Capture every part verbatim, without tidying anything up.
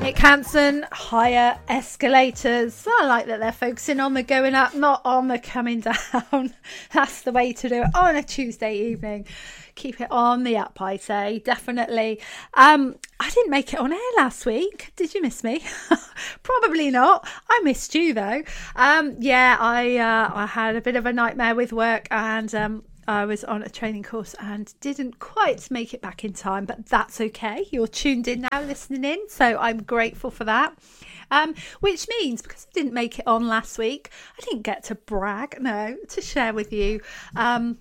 Nick Hansen, Higher Escalators. I like that they're focusing on the going up, not on the coming down. That's the way to do it on a Tuesday evening. Keep it on the up, I say, definitely. Um, I didn't make it on air last week. Did you miss me? Probably not. I missed you though. Um, yeah, I uh, I had a bit of a nightmare with work, and um, I was on a training course and didn't quite make it back in time, but that's okay. You're tuned in now, listening in, so I'm grateful for that. Um, which means, because I didn't make it on last week, I didn't get to brag, no, to share with you um,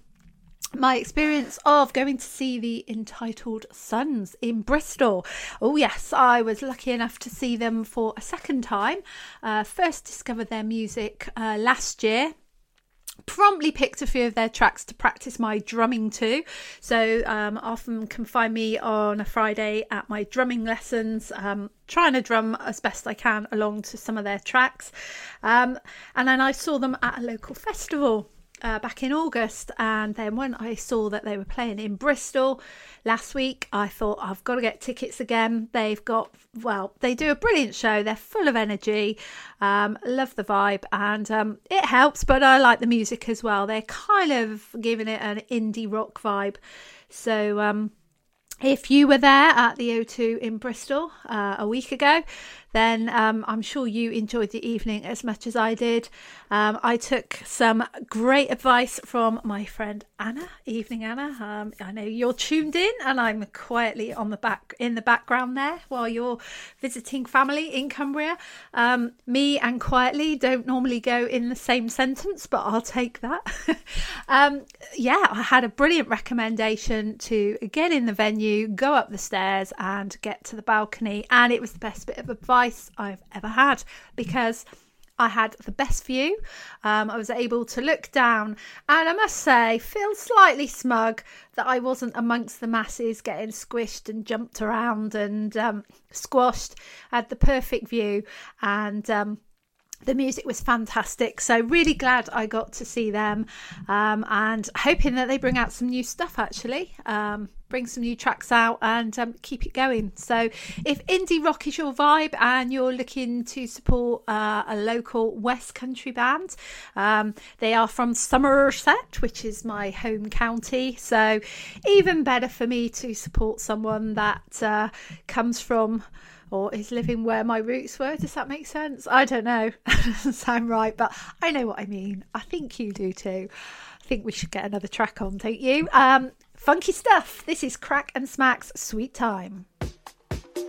my experience of going to see the Entitled Sons in Bristol. Oh yes, I was lucky enough to see them for a second time. Uh, first discovered their music uh, last year. Promptly picked a few of their tracks to practice my drumming to. So um, often can find me on a Friday at my drumming lessons, um, trying to drum as best I can along to some of their tracks. Um, and then I saw them at a local festival Uh, back in August, and then when I saw that they were playing in Bristol last week, I thought I've got to get tickets again. They've got, well, they do a brilliant show. They're full of energy. Um, love the vibe, and um, it helps, but I like the music as well. They're kind of giving it an indie rock vibe. So um, if you were there at the O two in Bristol uh, a week ago, then um, I'm sure you enjoyed the evening as much as I did. Um, I took some great advice from my friend Anna. Evening, Anna. Um, I know you're tuned in, and I'm quietly on the back in the background there while you're visiting family in Cumbria. Um, me and quietly don't normally go in the same sentence, but I'll take that. um, yeah, I had a brilliant recommendation to get in the venue, go up the stairs, and get to the balcony, and it was the best bit of advice I've ever had, because I had the best view. Um, I was able to look down, and I must say, feel slightly smug that I wasn't amongst the masses getting squished and jumped around and um, squashed. I had the perfect view, and um, the music was fantastic. So really glad I got to see them, um, and hoping that they bring out some new stuff, actually. Um, bring some new tracks out and um, keep it going. So if indie rock is your vibe and you're looking to support uh, a local West Country band, um, they are from Somerset, which is my home county. So even better for me to support someone that uh, comes from or is living where my roots were. Does that make sense? I don't know. Doesn't sound right, but I know what I mean. I think you do too. I think we should get another track on, don't you? Um, funky stuff. This is Crack and Smack's Sweet Time.